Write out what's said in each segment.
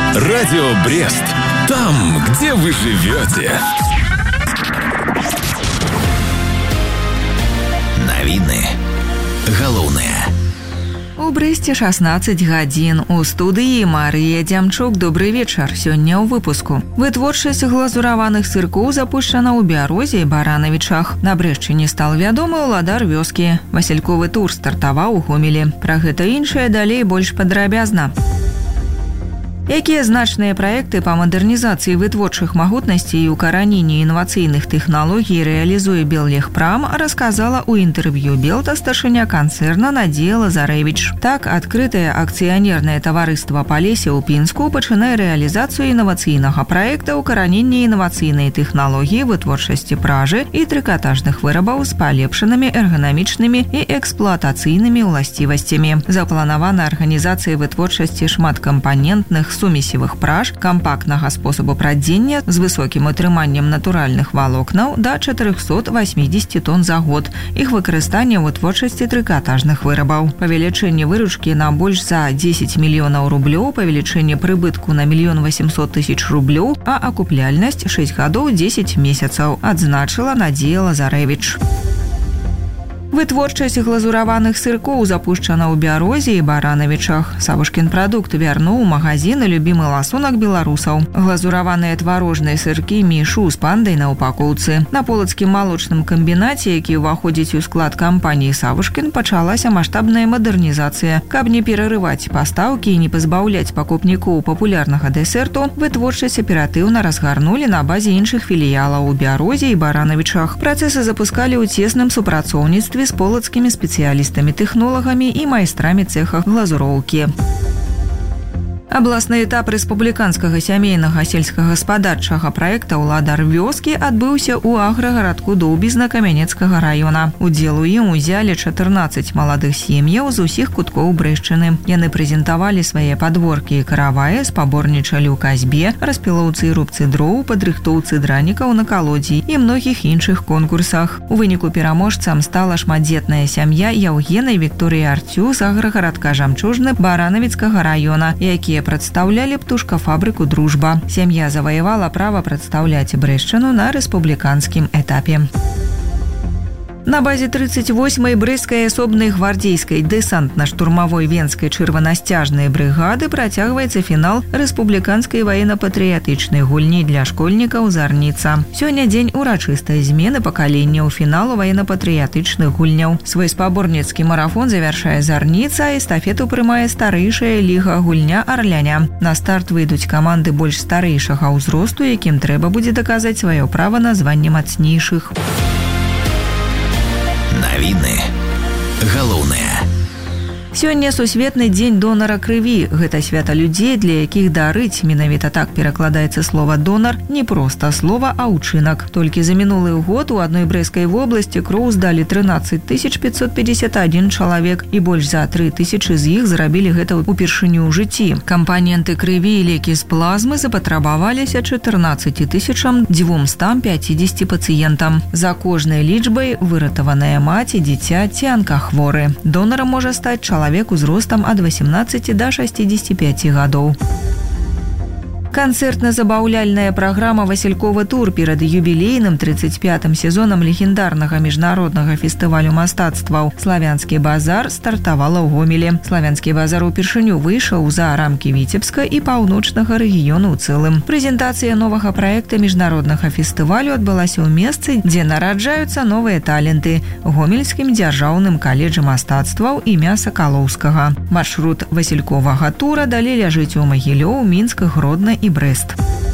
Радио Брест. Там, где вы живете. Навіны. Галоўнае. У Брэсце 16 гадзін. У студыі Марыя Дзямчук. Добрый вечар. Сёння ў выпуску. Вытворчасць глазураваных сыркоў запущена ў Бярозе і Баранавічах. На Брэшчыне стал вядомы ўладар вёскі. Васільковы тур стартаваў у Гомелі. Пра гэта іншае далей больш падрабязна. Якія значныя праекты па мадэрнізацыі вытворчых магутнасцей і укараненні інавацыйных тэхналогій рэалізуе Беллегпрам, расказала ў інтэрв'ю Белта старшыня канцэрна Надзея Лазарэвіч. Так, адкрытае акцыянернае таварыства Палесе ў Пінску пачынае рэалізацыю інавацыйнага праекта укаранення інавацыйнай тэхналогіі вытворчасці пражы і трыкатажных вырабаў з палепшанымі эрганамічнымі і эксплуатацыйнымі ўласцівасцямі. Запланавана арганізацыя вытворчасці шматкампанентных сумесевых праж кампактнага спосабу прадзення з высокім утрыманнем натуральных валокнаў да 480 тонн за год. Іх выкарыстанне ў вытворчасці трыкатажных вырабаў. Павелічэнне выручкі на больш за 10 мільёнаў рублёў, павелічэнне прыбытку на 1 800 000 рублёў, а акупляльнасць 6 гадоў 10 месяцаў, адзначыла Надзея Лазарэвіч. Вытворчасць глазураваных сыркоў запущена ў Бярозе і Баранавічах. Савушкін прадукт вярнуў у магазіны любімы ласунак беларусаў. Глазураваныя тварожныя сыркі мішу з пандай на упакоўцы. На полацкім малочным камбінаце, які ўваходзіць у склад кампаніі Савушкін, пачалася маштабная мадэрнізацыя. Каб не перарываць пастаўкі і не пазбаўляць пакупнікоў папулярнага дэсерту, вытворчасць аператыўна разгарнулі на базе іншых філіялаў у Бярозе і Баранавічах. Працэсы запускалі ў цесным супрацоўніцтве з полацкімі спецыялістамі, тэхнолагамі і майстрамі цэха глазуроўкі. Абласны этап рэспубліканскага сямейнага сельскагаспадарчага праекта «Уладар вёскі» адбыўся ў аграгарадку Доўбізна Камянецкага раёна. Удзел у ім узялі 14 маладых сем'яў з усіх куткоў Брэшчыны. Яны прэзентавалі свае падворкі і караваі, спаборнічалі ў касьбе, распілоўцы і рубцы дроў, падрыхтоўцы дранікаў на калодзі і многіх іншых конкурсах. У выніку пераможцам стала шматдзетная сям'я Яўгена і Вікторыі Арцю з аграгарадка Жамчужны Баранавіцкага раёна, якія прадстаўлялі птушкафабрыку «Дружба». Сям'я заваявала права прадстаўляць Брэшчыну на рэспубліканскім этапе. На базе 38-й брэсцкай асобнай гвардзейскай дэсантна-штурмавой венскай чырванасцяжнай брыгады працягваецца фінал рэспубліканскай ваенна-патрыятычнай гульні для школьнікаў «Зарніца». Сёння дзень урачыстай змены пакаленняў фіналу ваенна-патрыятычных гульняў. Свой спаборніцкі марафон завяршае «Зарніца», а эстафету прымае старэйшая ліга гульня «Арляня». На старт выйдуць каманды больш старэйшага ўзросту, якім трэба будзе даказаць сваё права на званне мацнейшых. Навіны. Галоўнае. Сёння сусветны дзень донара крыві. Гэта свята людзей, для якіх дарыць, менавіта так перакладаецца слова «донар», не проста слова, а ўчынак. Толькі за мінулы год у адной брэсцкай вобласці кроў здалі 13 551 чалавек, і больш за 3000 з іх зрабілі гэта ўпершыню ў жыцці. Кампаненты крыві і лекі з плазмы запатрабаваліся 14 250 пацыентам. За кожнай лічбай выратаваная маці, дзіця ці анкахворы. Донарам можа стаць чалавек узростам ад 18 да 65 гадоў. Канцэртна-забаўляльная праграма «Васільковы тур» перад юбілейным 35-м сезонам легендарнага міжнароднага фестывалю мастацтваў «Славянскі базар» стартавала ў Гомелі. Славянскі базар упершыню выйшаў за рамкі Віцебска і паўночнага рэгіёну ў цэлым. Прэзентацыя новага праекта міжнароднага фестывалю адбылася ў месцы, дзе нараджаюцца новыя таленты – Гомельскім дзяржаўным каледжы мастацтваў імя Сакалоўскага. Маршрут «Васільковага тура» далей ляжыць у Магілёў, Мінск, Гродна і Брэст.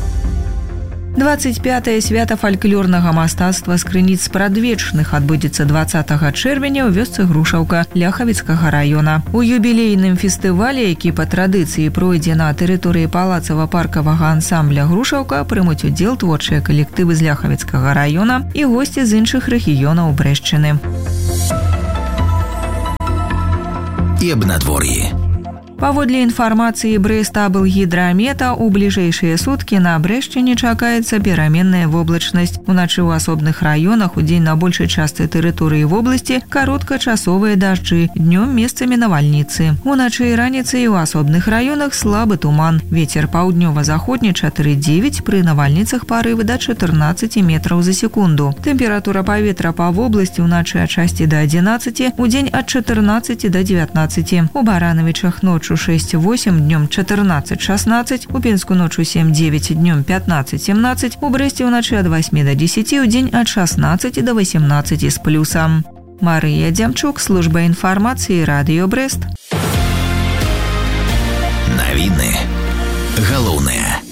25-е свята фальклорнага мастацтва скрыніц спрадвечных адбудзецца 20 чэрвеня ў вёсцы Грушаўка Ляхавіцкага раёна. У юбілейным фестывалі, які па традыцыі пройдзе на тэрыторыі палацава-паркавага ансамбля Грушаўка, прымуць удзел творчыя калектывы з Ляхавіцкага раёна і госці з іншых рэгіёнаў Брэшчыны. І аб надвор'і. Паводле інфармацыі Брэстаблгідрамета, у бліжэйшыя суткі на Брэшчыне чакаецца пераменная воблачнасць. Уначы ў асобных раёнах, удзень на большай частцы тэрыторыі вобласці кароткачасовыя дажджы, днём месцамі навальніцы. Уначы і раніцай у асобных раёнах слабы туман. Вецер паўднёва-заходні 4,9, пры навальніцах парывы да 14 метраў за секунду. Тэмпература паветра па вобласці уначы ад 6 да 11, удзень ад 14 да 19. У Баранавічах ноччу 6-8, днём 14-16, у Пінску ноччу 7-9, днём 15-17, у Брэсце ўначы ад 8 до 10, у дзень ад 16 до 18 з плюсам. Марыя Дзямчук, служба інфармацыі, Радыё Брэст. Навіны галоўнае.